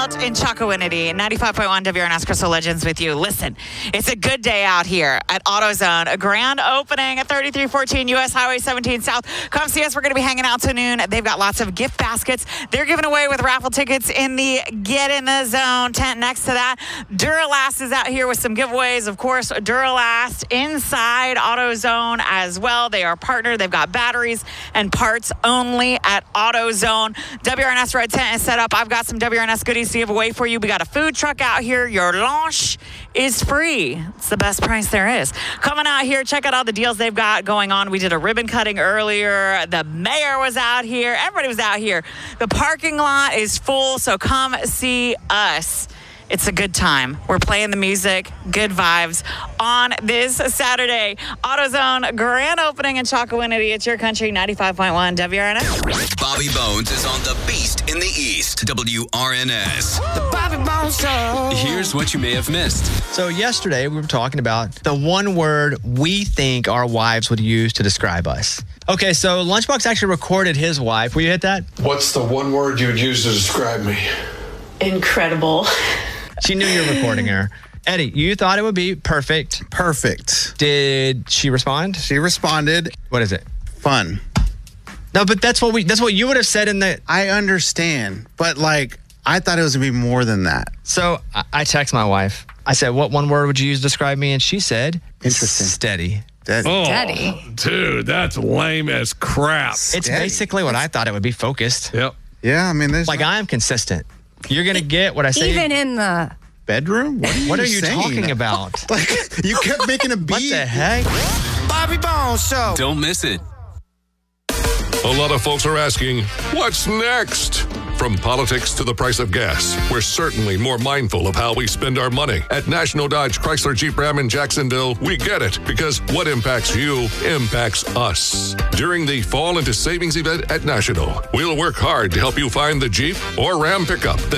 out in Chocowinity, 95.1 WRNS. Crystal Legends with you. Listen, it's a good day out here at AutoZone. A grand opening at 3314 U.S. Highway 17 South. Come see us. We're going to be hanging out till noon. They've got lots of gift baskets. They're giving away with raffle tickets in the Get in the Zone tent next to that. Duralast is out here with some giveaways. Of course, Duralast inside AutoZone as well. They are partnered. They've got batteries and parts only at AutoZone. WRNS Red Tent is set up. I've got some WRNS goodies to give away for you. We got a food truck out here. Your lunch is free. It's the best price there is. Coming out here, check out all the deals they've got going on. We did a ribbon cutting earlier. The mayor was out here. Everybody was out here. The parking lot is full, so come see us. It's a good time. We're playing the music, good vibes on this Saturday. AutoZone grand opening in Chocowinity. It's your country, 95.1 WRNS. Bobby Bones is on the Beast in the East, WRNS. The Bobby Bones Show. Here's what you may have missed. So yesterday we were talking about the one word we think our wives would use to describe us. Okay, so Lunchbox actually recorded his wife. Will you hit that? What's the one word you would use to describe me? Incredible. She knew you were recording her. Eddie, you thought it would be perfect. Perfect. Did she respond? She responded, What is it? fun. No, but that's what you would have said in the... I understand, but I thought it was going to be more than that. So I text my wife. I said, what one word would you use to describe me? And she said... Interesting. Steady. Oh, Daddy. dude, that's lame as crap. It's basically what I thought it would be, focused. Yep. Yeah, I mean, there's I'm consistent. You're going to get what I say. Even in the... bedroom? What are you saying? talking about? You kept making a beat. What the heck? Bobby Bones Show. Don't miss it. A lot of folks are asking, what's next? From politics to the price of gas, we're certainly more mindful of how we spend our money. At National Dodge Chrysler Jeep Ram in Jacksonville, we get it because what impacts you impacts us. During the Fall into Savings event at National, we'll work hard to help you find the Jeep or Ram pickup that